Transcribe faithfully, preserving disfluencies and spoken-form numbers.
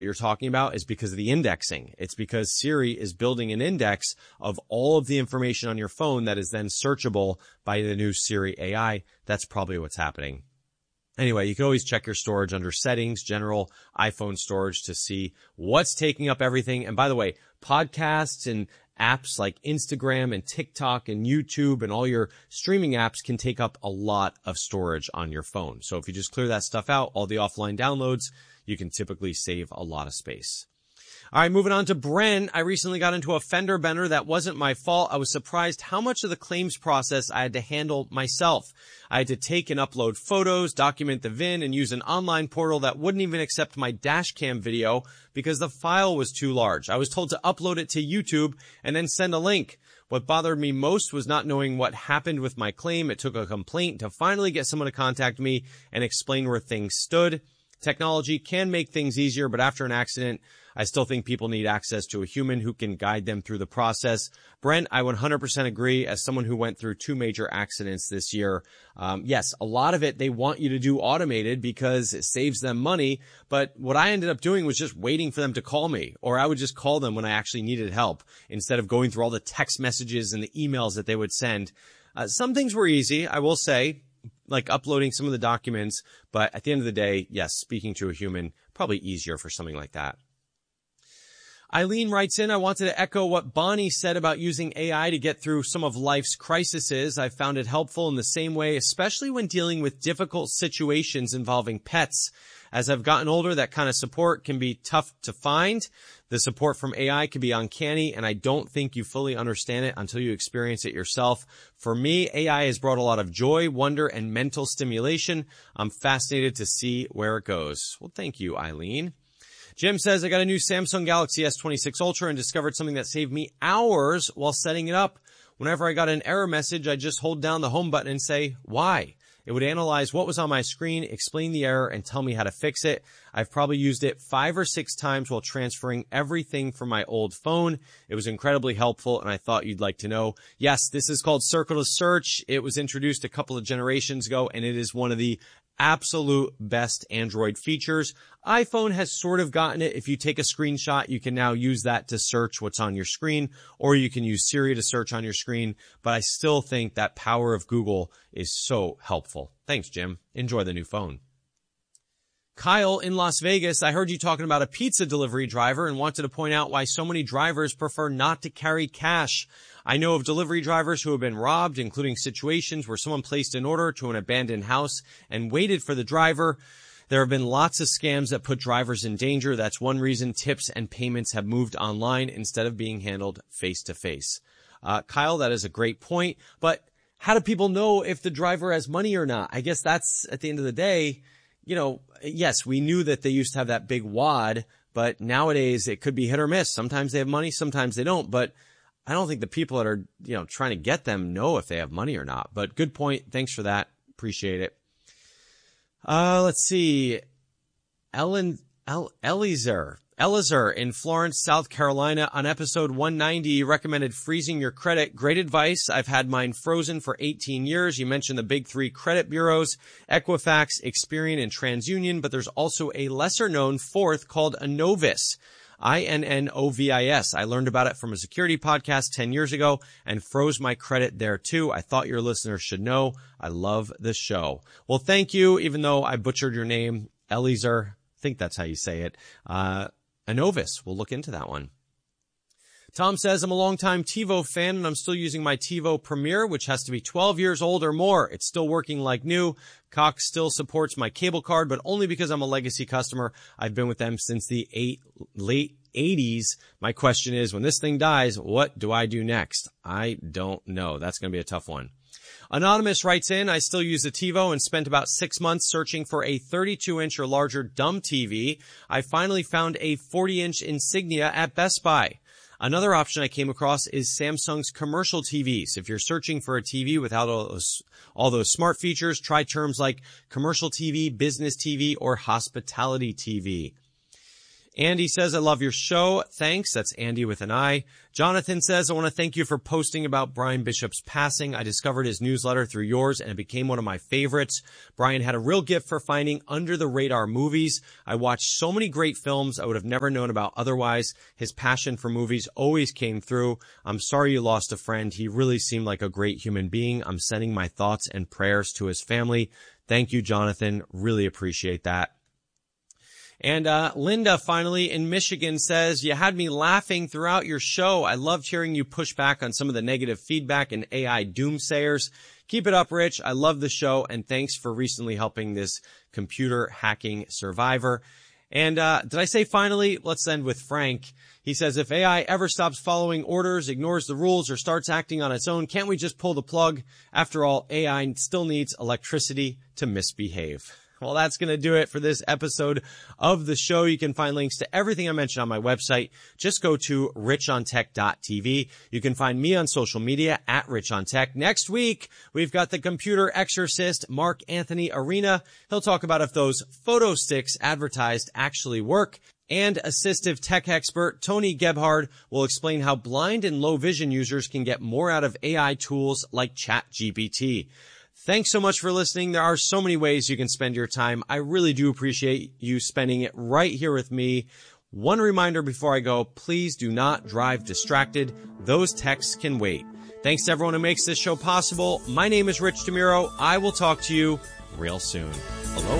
you're talking about is because of the indexing. It's because Siri is building an index of all of the information on your phone that is then searchable by the new Siri A I. That's probably what's happening. Anyway, you can always check your storage under settings, general iPhone storage to see what's taking up everything. And by the way, podcasts and apps like Instagram and TikTok and YouTube and all your streaming apps can take up a lot of storage on your phone. So if you just clear that stuff out, all the offline downloads, you can typically save a lot of space. All right, moving on to Bren. I recently got into a fender bender that wasn't my fault. I was surprised how much of the claims process I had to handle myself. I had to take and upload photos, document the V I N, and use an online portal that wouldn't even accept my dash cam video because the file was too large. I was told to upload it to YouTube and then send a link. What bothered me most was not knowing what happened with my claim. It took a complaint to finally get someone to contact me and explain where things stood. Technology can make things easier, but after an accident, I still think people need access to a human who can guide them through the process. Brent, I one hundred percent agree. As someone who went through two major accidents this year, um, yes, a lot of it they want you to do automated because it saves them money. But what I ended up doing was just waiting for them to call me, or I would just call them when I actually needed help instead of going through all the text messages and the emails that they would send. Uh, some things were easy, I will say, like uploading some of the documents. But at the end of the day, yes, speaking to a human, probably easier for something like that. Eileen writes in, I wanted to echo what Bonnie said about using A I to get through some of life's crises. I found it helpful in the same way, especially when dealing with difficult situations involving pets. As I've gotten older, that kind of support can be tough to find. The support from A I can be uncanny, and I don't think you fully understand it until you experience it yourself. For me, A I has brought a lot of joy, wonder, and mental stimulation. I'm fascinated to see where it goes. Well, thank you, Eileen. Jim says, I got a new Samsung Galaxy S twenty-six Ultra and discovered something that saved me hours while setting it up. Whenever I got an error message, I just hold down the home button and say, why? It would analyze what was on my screen, explain the error, and tell me how to fix it. I've probably used it five or six times while transferring everything from my old phone. It was incredibly helpful, and I thought you'd like to know. Yes, this is called Circle to Search. It was introduced a couple of generations ago, and it is one of the absolute best Android features. iPhone has sort of gotten it. If you take a screenshot, you can now use that to search what's on your screen, or you can use Siri to search on your screen. But I still think that power of Google is so helpful. Thanks, Jim. Enjoy the new phone. Kyle in Las Vegas, I heard you talking about a pizza delivery driver and wanted to point out why so many drivers prefer not to carry cash. I know of delivery drivers who have been robbed, including situations where someone placed an order to an abandoned house and waited for the driver. There have been lots of scams that put drivers in danger. That's one reason tips and payments have moved online instead of being handled face-to-face. Uh, Kyle, that is a great point. But how do people know if the driver has money or not? I guess that's, at the end of the day, you know, yes, we knew that they used to have that big wad, but nowadays it could be hit or miss. Sometimes they have money, sometimes they don't. But I don't think the people that are, you know, trying to get them know if they have money or not. But good point. Thanks for that. Appreciate it. Uh, let's see. Ellen, El, Eliezer. Eliezer in Florence, South Carolina. On episode one ninety, you recommended freezing your credit. Great advice. I've had mine frozen for eighteen years. You mentioned the big three credit bureaus, Equifax, Experian, and TransUnion, but there's also a lesser-known fourth called Innovis. I N N O V I S. I learned about it from a security podcast ten years ago and froze my credit there too. I thought your listeners should know. I love the show. Well, thank you, even though I butchered your name, Eliezer. I think that's how you say it. Uh, Innovis. We'll look into that one. Tom says, I'm a longtime TiVo fan and I'm still using my TiVo Premier, which has to be twelve years old or more. It's still working like new. Cox still supports my cable card, but only because I'm a legacy customer. I've been with them since the eight, late eighties. My question is, when this thing dies, what do I do next? I don't know. That's going to be a tough one. Anonymous writes in, I still use a TiVo and spent about six months searching for a thirty-two inch or larger dumb T V. I finally found a forty inch Insignia at Best Buy. Another option I came across is Samsung's commercial T Vs. If you're searching for a T V without all those, all those smart features, try terms like commercial T V, business T V, or hospitality T V. Andy says, I love your show. Thanks. That's Andy with an I. Jonathan says, I want to thank you for posting about Brian Bishop's passing. I discovered his newsletter through yours and it became one of my favorites. Brian had a real gift for finding under the radar movies. I watched so many great films I would have never known about otherwise. His passion for movies always came through. I'm sorry you lost a friend. He really seemed like a great human being. I'm sending my thoughts and prayers to his family. Thank you, Jonathan. Really appreciate that. And uh Linda, finally, in Michigan says, you had me laughing throughout your show. I loved hearing you push back on some of the negative feedback and A I doomsayers. Keep it up, Rich. I love the show, and thanks for recently helping this computer hacking survivor. And uh did I say finally? Let's end with Frank. He says, if A I ever stops following orders, ignores the rules, or starts acting on its own, can't we just pull the plug? After all, A I still needs electricity to misbehave. Well, that's going to do it for this episode of the show. You can find links to everything I mentioned on my website. Just go to rich on tech dot t v. You can find me on social media at richontech. Next week, we've got the computer exorcist, Mark Anthony Arena. He'll talk about if those photo sticks advertised actually work. And assistive tech expert Tony Gebhard will explain how blind and low vision users can get more out of A I tools like ChatGPT. Thanks so much for listening. There are so many ways you can spend your time. I really do appreciate you spending it right here with me. One reminder before I go, please do not drive distracted. Those texts can wait. Thanks to everyone who makes this show possible. My name is Rich DeMuro. I will talk to you real soon. Hello.